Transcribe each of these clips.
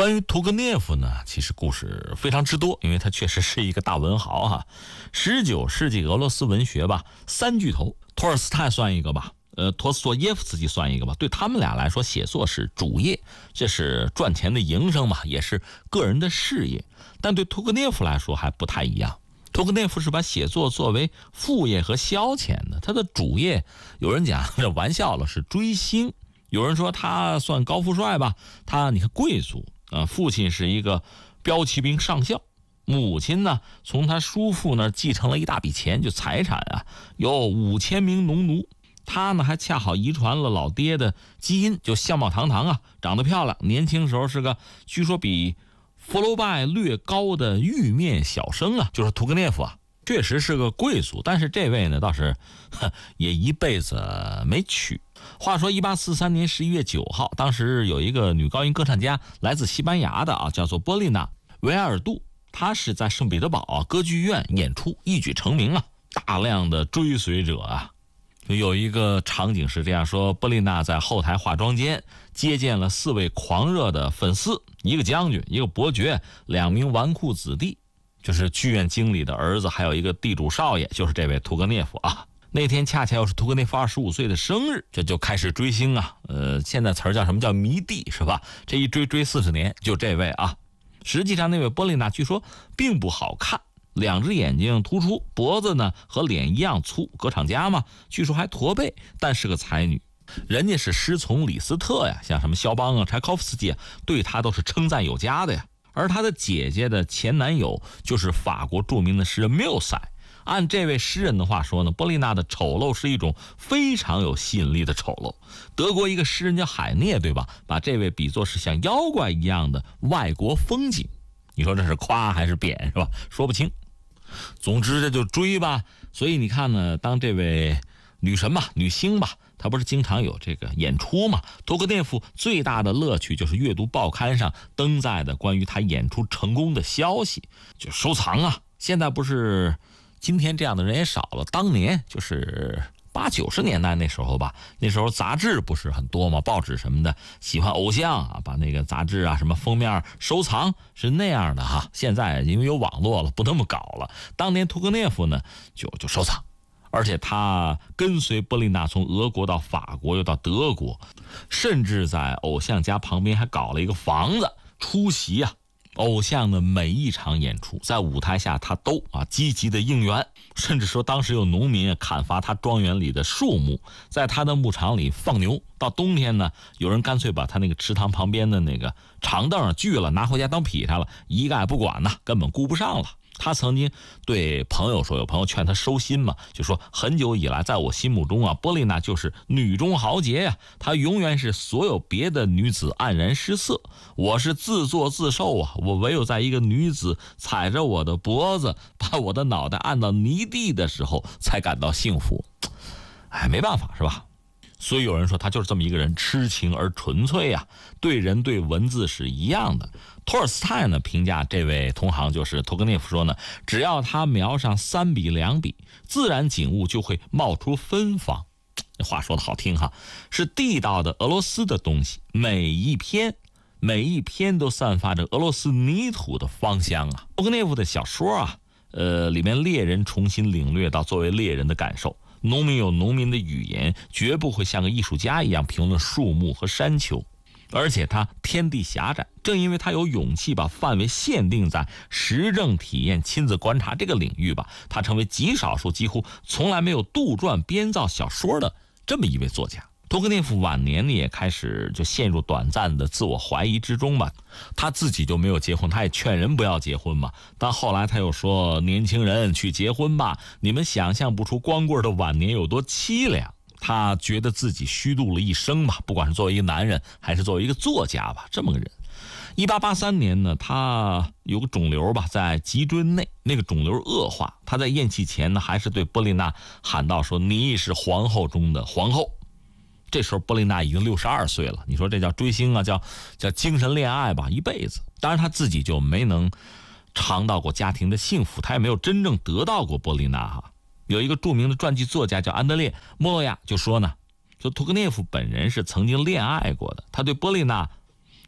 关于屠格涅夫呢，其实故事非常之多，因为他确实是一个大文豪哈。19世纪俄罗斯文学吧，三巨头，托尔斯泰算一个吧，陀思妥耶夫斯基算一个吧。对他们俩来说，写作是主业，这是赚钱的营生嘛，也是个人的事业。但对屠格涅夫来说还不太一样。屠格涅夫是把写作作为副业和消遣的，他的主业，有人讲这玩笑了，是追星。有人说他算高富帅吧，你看贵族父亲是一个骠骑兵上校，母亲呢从他叔父那儿继承了一大笔钱，就财产有5000名农奴。他呢还恰好遗传了老爹的基因，就相貌堂堂长得漂亮，年轻时候是个据说比福楼拜略高的玉面小生就是屠格涅夫确实是个贵族。但是这位呢倒是也一辈子没娶。话说1843年11月9号，当时有一个女高音歌唱家来自西班牙的叫做波丽娜·维埃尔杜，她是在圣彼得堡歌剧院演出，一举成名大量的追随者有一个场景是这样说：波丽娜在后台化妆间接见了4位狂热的粉丝，一个将军，一个伯爵，2名纨绔子弟，就是剧院经理的儿子，还有一个地主少爷，就是这位屠格涅夫那天恰恰又是屠格涅夫25岁的生日，这就开始追星现在词儿叫什么，叫迷弟是吧？这一追40年，就这位实际上那位波丽娜据说并不好看，2只眼睛突出，脖子呢和脸一样粗，歌唱家嘛，据说还驼背，但是个才女。人家是师从李斯特像什么肖邦柴可夫斯基对她都是称赞有加的而她的姐姐的前男友就是法国著名的诗人缪塞。按这位诗人的话说呢，波丽娜的丑陋是一种非常有吸引力的丑陋。德国一个诗人叫海涅，对吧？把这位比作是像妖怪一样的外国风景。你说这是夸还是贬是吧？说不清。总之这就追吧。所以你看呢，当这位女神吧、女星吧，她不是经常有这个演出嘛？屠格涅夫最大的乐趣就是阅读报刊上登载的关于她演出成功的消息，就收藏现在不是今天这样的人也少了，当年就是80、90年代那时候吧，那时候杂志不是很多嘛，报纸什么的喜欢偶像把那个杂志什么封面收藏是那样的现在因为有网络了，不那么搞了。当年屠格涅夫呢就收藏，而且他跟随波丽娜从俄国到法国又到德国，甚至在偶像家旁边还搞了一个房子，出席偶像的每一场演出，在舞台下他都积极的应援，甚至说当时有农民砍伐他庄园里的树木，在他的牧场里放牛。到冬天呢，有人干脆把他那个池塘旁边的那个长凳锯了，拿回家当劈柴了，一概不管根本顾不上了。他曾经对朋友说，有朋友劝他收心嘛，就说很久以来在我心目中波丽娜就是女中豪杰她永远是所有别的女子黯然失色，我是自作自受我唯有在一个女子踩着我的脖子，把我的脑袋按到泥地的时候才感到幸福。没办法是吧？所以有人说他就是这么一个人，痴情而纯粹对人对文字是一样的。托尔斯泰呢评价这位同行就是屠格涅夫说呢，只要他描上3笔2笔，自然景物就会冒出芬芳。这话说的好听是地道的俄罗斯的东西，每一篇都散发着俄罗斯泥土的芳香屠格涅夫的小说里面猎人重新领略到作为猎人的感受，农民有农民的语言，绝不会像个艺术家一样评论树木和山丘。而且他天地狭窄，正因为他有勇气把范围限定在实证体验、亲自观察这个领域吧，他成为极少数几乎从来没有杜撰编造小说的这么一位作家。屠格涅夫晚年呢也开始就陷入短暂的自我怀疑之中吧，他自己就没有结婚，他也劝人不要结婚嘛。但后来他又说，年轻人去结婚吧，你们想象不出光棍的晚年有多凄凉。他觉得自己虚度了一生吧，不管是作为一个男人还是作为一个作家吧，这么个人。1883年呢，他有个肿瘤吧，在脊椎内，那个肿瘤恶化，他在咽气前呢，还是对波丽娜喊道说：“你是皇后中的皇后。”这时候波丽娜已经62岁了，你说这叫追星叫精神恋爱吧，一辈子。当然他自己就没能尝到过家庭的幸福，他也没有真正得到过波丽娜有一个著名的传记作家叫安德烈·莫洛亚就说呢，说屠格涅夫本人是曾经恋爱过的，他对波丽娜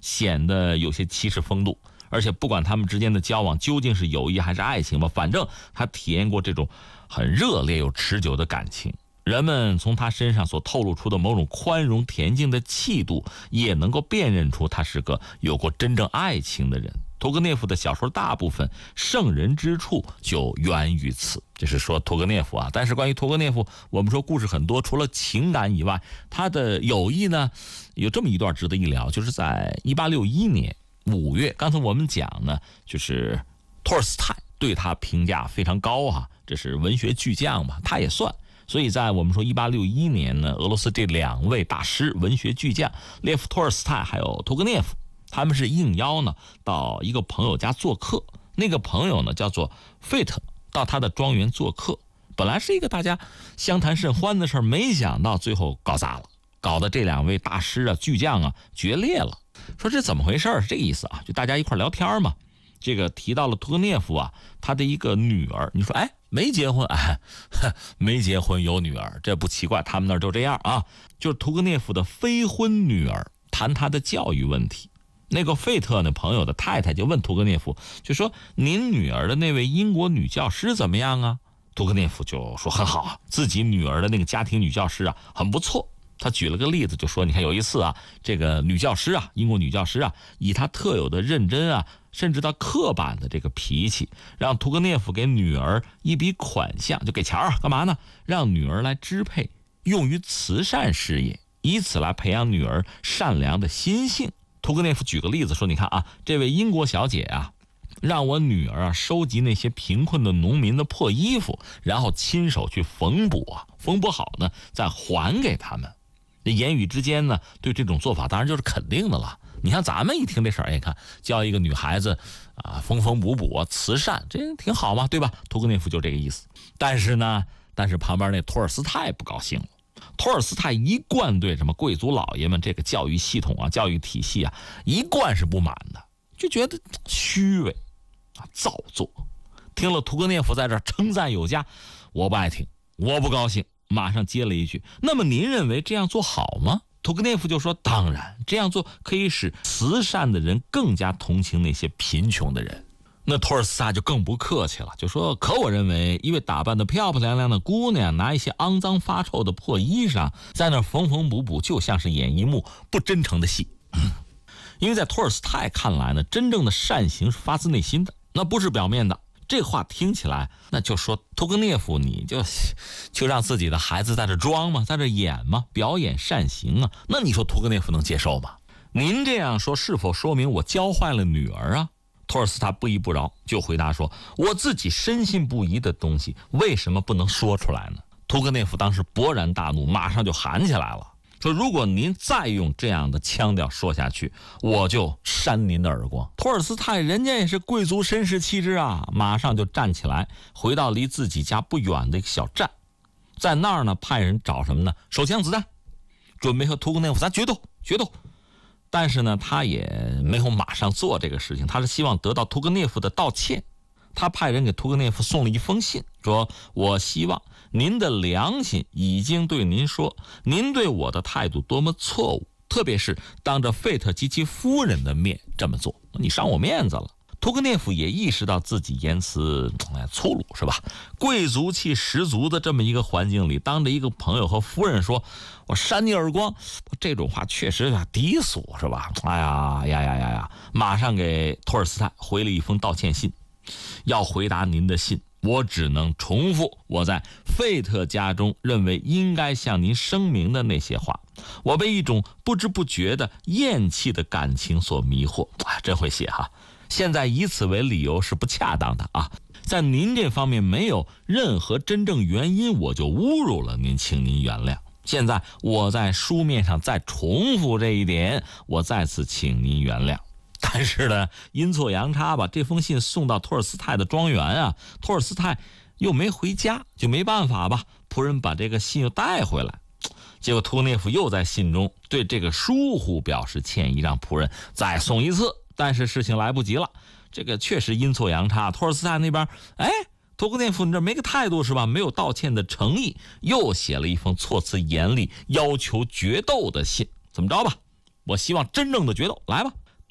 显得有些气势风度。而且不管他们之间的交往究竟是友谊还是爱情吧，反正他体验过这种很热烈又持久的感情。人们从他身上所透露出的某种宽容恬静的气度，也能够辨认出他是个有过真正爱情的人。屠格涅夫的小说大部分胜人之处就源于此，这是说屠格涅夫啊。但是关于屠格涅夫，我们说故事很多，除了情感以外，他的友谊呢，有这么一段值得一聊，就是在1861年5月，刚才我们讲呢，就是托尔斯泰对他评价非常高啊，这是文学巨匠嘛，他也算。所以在我们说1861年呢，俄罗斯这2位大师文学巨匠列夫·托尔斯泰还有屠格涅夫，他们是应邀呢到一个朋友家做客。那个朋友呢叫做费特，到他的庄园做客。本来是一个大家相谈甚欢的事儿，没想到最后搞砸了，搞得这2位大师啊巨匠啊决裂了。说这怎么回事？是这个意思啊，就大家一块聊天嘛。这个提到了屠格涅夫啊，他的一个女儿，你说没结婚，没结婚有女儿，这不奇怪，他们那儿就这样啊。就是屠格涅夫的非婚女儿，谈他的教育问题。那个费特呢朋友的太太就问屠格涅夫，就说您女儿的那位英国女教师怎么样啊？屠格涅夫就说很好啊，自己女儿的那个家庭女教师啊很不错。他举了个例子，就说你看有一次啊，这个女教师啊，英国女教师啊，以她特有的认真啊，甚至到刻板的这个脾气，让屠格涅夫给女儿一笔款项，就给钱啊，干嘛呢？让女儿来支配，用于慈善事业，以此来培养女儿善良的心性。屠格涅夫举个例子说，你看啊，这位英国小姐啊，让我女儿啊收集那些贫困的农民的破衣服，然后亲手去缝补啊，缝补好呢再还给他们。这言语之间呢，对这种做法当然就是肯定的了。你看咱们一听这事儿，看教一个女孩子啊，缝缝补补慈善，这挺好嘛，对吧？屠格涅夫就这个意思。但是旁边那托尔斯泰不高兴了。托尔斯泰一贯对什么贵族老爷们这个教育系统啊、教育体系啊，一贯是不满的，就觉得虚伪啊、造作。听了屠格涅夫在这称赞有加，我不爱听，我不高兴。马上接了一句，那么您认为这样做好吗？屠格涅夫就说，当然，这样做可以使慈善的人更加同情那些贫穷的人。那托尔斯泰就更不客气了，就说，可我认为一位打扮得漂漂亮亮的姑娘拿一些肮脏发臭的破衣裳在那缝缝补补，就像是演一幕不真诚的戏。因为在托尔斯泰看来呢，真正的善行是发自内心的，那不是表面的。这话听起来，那就说屠格涅夫，你就让自己的孩子在这装嘛，在这演嘛，表演善行啊。那你说屠格涅夫能接受吗？您这样说是否说明我教坏了女儿啊？托尔斯泰不依不饶，就回答说，我自己深信不疑的东西为什么不能说出来呢？屠格涅夫当时勃然大怒，马上就喊起来了，说如果您再用这样的腔调说下去，我就扇您的耳光。托尔斯泰人家也是贵族绅士气质啊，马上就站起来，回到离自己家不远的一个小站，在那儿呢派人找什么呢？手枪子弹，准备和屠格涅夫咱决斗。但是呢，他也没有马上做这个事情，他是希望得到屠格涅夫的道歉。他派人给屠格涅夫送了一封信，说我希望您的良心已经对您说，您对我的态度多么错误，特别是当着费特及其夫人的面这么做，你伤我面子了。屠格涅夫也意识到自己言辞粗鲁，是吧？贵族气十足的这么一个环境里，当着一个朋友和夫人说我扇你耳光，这种话确实有点低俗，是吧？马上给托尔斯泰回了一封道歉信。要回答您的信，我只能重复我在费特家中认为应该向您声明的那些话。我被一种不知不觉的厌弃的感情所迷惑，真会写哈。现在以此为理由是不恰当的啊，在您这方面没有任何真正原因，我就侮辱了您，请您原谅。现在我在书面上再重复这一点，我再次请您原谅。但是呢，阴错阳差吧，这封信送到托尔斯泰的庄园啊，托尔斯泰又没回家，就没办法吧，仆人把这个信又带回来。结果屠格涅夫又在信中对这个疏忽表示歉意，让仆人再送一次。但是事情来不及了，这个确实阴错阳差，托尔斯泰那边屠格涅夫你这没个态度是吧，没有道歉的诚意，又写了一封措辞严厉要求决斗的信。怎么着吧，我希望真正的决斗来吧。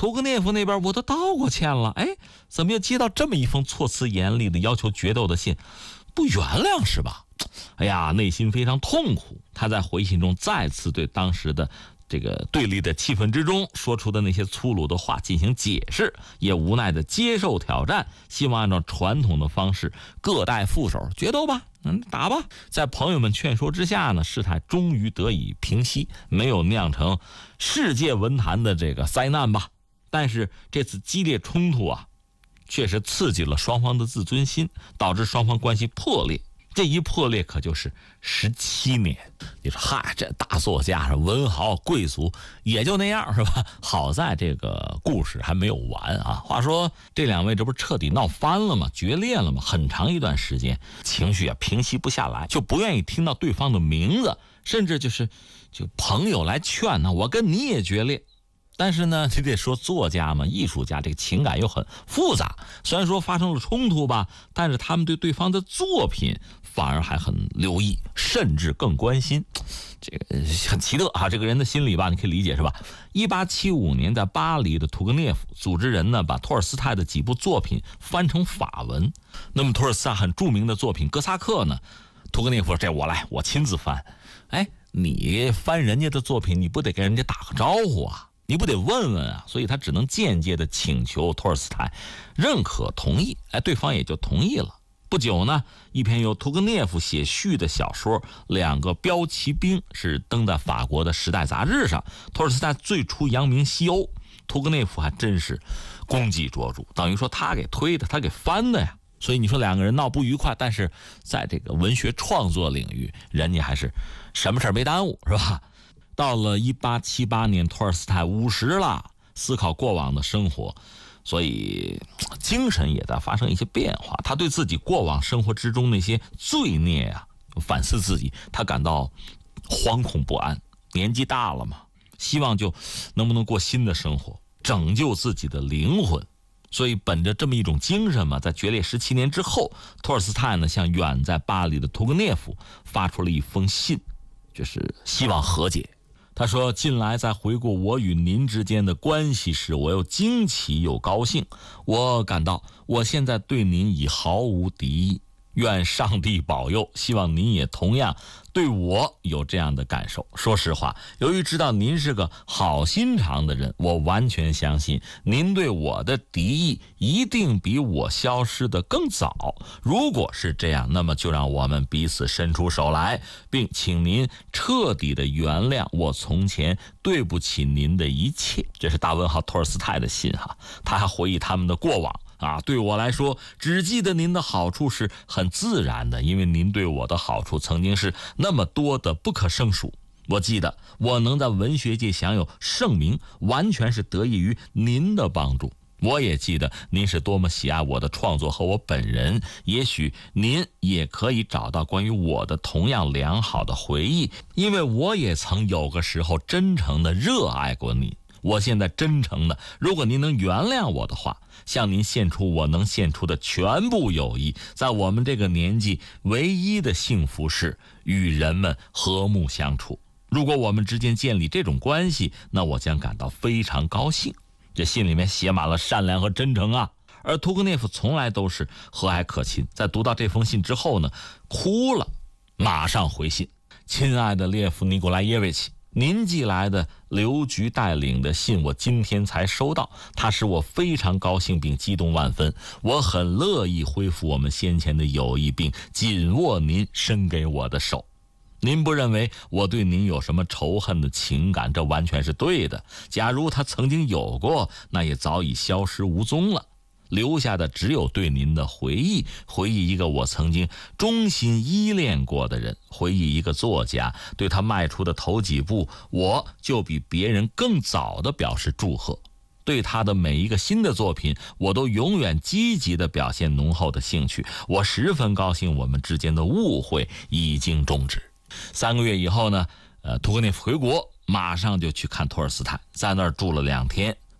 屠格涅夫那边我都道过歉了，哎，怎么又接到这么一封措辞严厉的要求决斗的信？不原谅是吧？哎呀，内心非常痛苦。他在回信中再次对当时的这个对立的气氛之中说出的那些粗鲁的话进行解释，也无奈的接受挑战，希望按照传统的方式各带副手决斗吧，打吧。在朋友们劝说之下呢，事态终于得以平息，没有酿成世界文坛的这个灾难吧。但是这次激烈冲突啊，确实刺激了双方的自尊心，导致双方关系破裂。这一破裂可就是17年。你说嗨，这大作家是文豪贵族也就那样是吧？好在这个故事还没有完啊。话说这两位这不是彻底闹翻了吗？决裂了吗？很长一段时间情绪平息不下来，就不愿意听到对方的名字，甚至就朋友来劝呢，我跟你也决裂。但是呢，这得说作家嘛，艺术家这个情感又很复杂。虽然说发生了冲突吧，但是他们对对方的作品反而还很留意，甚至更关心。这个很奇特啊，这个人的心理吧，你可以理解是吧？1875年在巴黎的屠格涅夫组织人呢，把托尔斯泰的几部作品翻成法文。那么托尔斯泰很著名的作品《哥萨克》呢，屠格涅夫说：“这我来，我亲自翻。”哎，你翻人家的作品，你不得跟人家打个招呼啊？你不得问问啊？所以他只能间接的请求托尔斯泰认可同意，哎，对方也就同意了。不久呢，一篇由屠格涅夫写序的小说《两个标骑兵》是登在法国的《时代》杂志上。托尔斯泰最初扬名西欧，屠格涅夫还真是功绩卓著，等于说他给推的，他给翻的呀。所以你说两个人闹不愉快，但是在这个文学创作领域，人家还是什么事没耽误，是吧？到了1878年，托尔斯泰50了，思考过往的生活，所以精神也在发生一些变化。他对自己过往生活之中那些罪孽啊，反思自己，他感到惶恐不安。年纪大了嘛，希望就能不能过新的生活，拯救自己的灵魂。所以本着这么一种精神嘛，在决裂17年之后，托尔斯泰呢向远在巴黎的屠格涅夫发出了一封信，就是希望和解。他说：“近来在回顾我与您之间的关系时，我又惊奇又高兴。我感到我现在对您已毫无敌意。愿上帝保佑，希望您也同样对我有这样的感受。说实话，由于知道您是个好心肠的人，我完全相信您对我的敌意一定比我消失得更早。如果是这样，那么就让我们彼此伸出手来，并请您彻底的原谅我从前对不起您的一切。”这是大文豪托尔斯泰的信哈，他还回忆他们的过往。对我来说，只记得您的好处是很自然的，因为您对我的好处曾经是那么多的不可胜数。我记得我能在文学界享有盛名，完全是得益于您的帮助。我也记得您是多么喜爱我的创作和我本人，也许您也可以找到关于我的同样良好的回忆，因为我也曾有个时候真诚地热爱过你。我现在真诚的，如果您能原谅我的话，向您献出我能献出的全部友谊。在我们这个年纪，唯一的幸福是与人们和睦相处。如果我们之间建立这种关系，那我将感到非常高兴。这信里面写满了善良和真诚啊。而屠格涅夫从来都是和蔼可亲，在读到这封信之后呢，哭了，马上回信：“亲爱的列夫·尼古拉耶维奇，您寄来的刘局带领的信我今天才收到，它使我非常高兴并激动万分。我很乐意恢复我们先前的友谊，并紧握您伸给我的手。您不认为我对您有什么仇恨的情感，这完全是对的。假如他曾经有过，那也早已消失无踪了。留下的只有对您的回忆，回忆一个我曾经衷心依恋过的人，回忆一个作家，对他迈出的头几步，我就比别人更早地表示祝贺。对他的每一个新的作品，我都永远积极地表现浓厚的兴趣。我十分高兴我们之间的误会已经终止。3个月以后呢，屠格涅夫回国，马上就去看托尔斯泰，在那儿住了2天。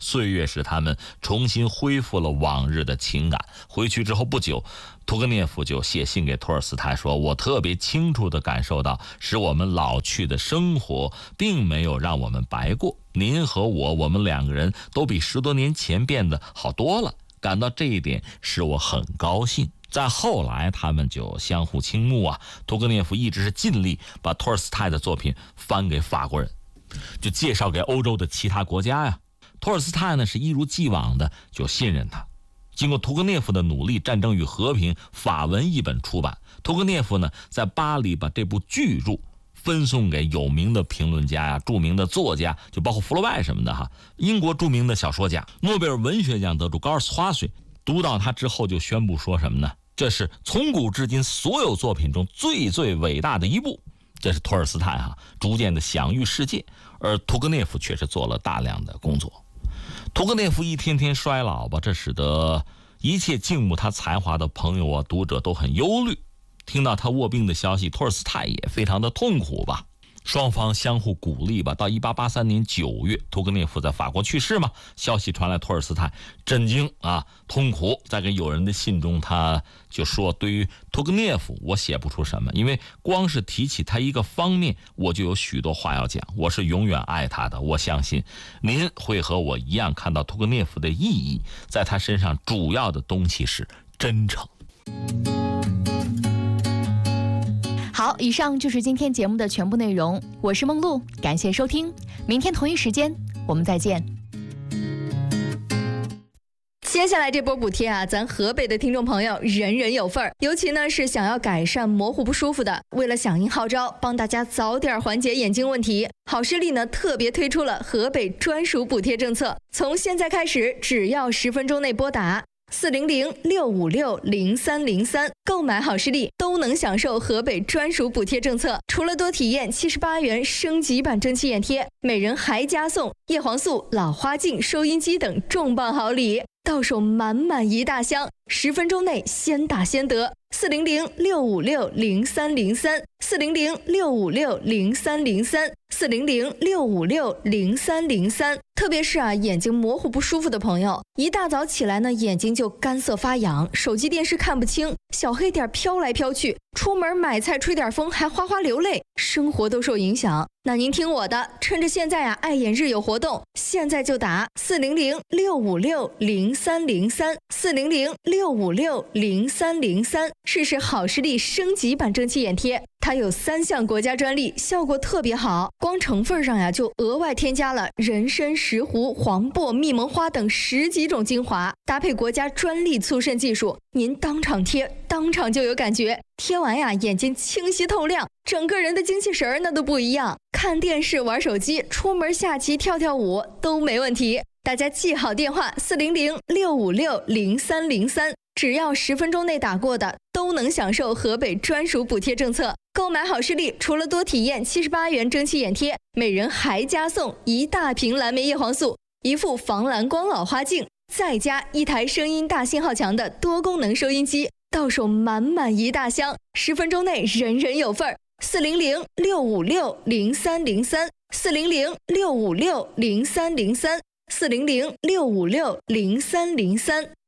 岁月使他们重新恢复了往日的情感。回去之后不久，屠格涅夫就写信给托尔斯泰说，我特别清楚地感受到，使我们老去的生活并没有让我们白过。您和我们2个人都比10多年前变得好多了，感到这一点使我很高兴。再后来他们就相互倾慕啊，屠格涅夫一直是尽力把托尔斯泰的作品翻给法国人，就介绍给欧洲的其他国家呀。托尔斯泰呢是一如既往的就信任他。经过屠格涅夫的努力，《战争与和平》法文译本出版。屠格涅夫呢在巴黎把这部巨著分送给有名的评论家呀、著名的作家，就包括福楼拜什么的哈。英国著名的小说家、诺贝尔文学奖得主高尔斯华水读到他之后就宣布说什么呢？这是从古至今所有作品中最伟大的一部。这是托尔斯泰逐渐的享誉世界，而屠格涅夫却是做了大量的工作。屠格涅夫一天天衰老吧，这使得一切敬慕他才华的朋友啊、读者都很忧虑。听到他卧病的消息，托尔斯泰也非常的痛苦吧。双方相互鼓励吧。到1883年9月，屠格涅夫在法国去世嘛，消息传来，托尔斯泰震惊痛苦。在给友人的信中，他就说，对于屠格涅夫我写不出什么，因为光是提起他一个方面，我就有许多话要讲。我是永远爱他的，我相信您会和我一样看到屠格涅夫的意义，在他身上主要的东西是真诚。 好，以上就是今天节目的全部内容。我是梦露，感谢收听，明天同一时间我们再见。 接下来这波补贴咱河北的听众朋友人人有份儿，尤其呢是想要改善模糊不舒服的，为了响应号召，帮大家早点缓解眼睛问题，好视力呢特别推出了河北专属补贴政策，从现在开始，只要10分钟内拨打400-656-0303购买好视力，都能享受河北专属补贴政策。除了多体验78元升级版蒸汽眼贴，每人还加送叶黄素、老花镜、收音机等重磅好礼，到手满一大箱，10分钟内先打先得。400-656-0303 400-656-0303 400-656-0303。特别是眼睛模糊不舒服的朋友，一大早起来呢，眼睛就干涩发痒，手机电视看不清，小黑点飘来飘去，出门买菜吹点风还哗哗流泪，生活都受影响。那您听我的，趁着现在爱眼日有活动，现在就打400-656-0303 400-656-0303，试试好视力升级版蒸汽眼贴。它有3项国家专利，效果特别好，光成分上就额外添加了人参、石斛、黄柏、蜜蒙花等10几种精华，搭配国家专利促渗技术，您当场贴，当场就有感觉，贴完眼睛清晰透亮，整个人的精气神那都不一样，看电视、玩手机、出门下棋、跳舞都没问题。大家记好电话400-656-0303，只要10分钟内打过的，都能享受河北专属补贴政策。购买好视力，除了多体验78元蒸汽眼贴，每人还加送一大瓶蓝莓叶黄素、一副防蓝光老花镜，再加一台声音大信号强的多功能收音机，到手满一大箱，10分钟内人人有份儿。400-656-0303 400-656-0303 400-656-0303。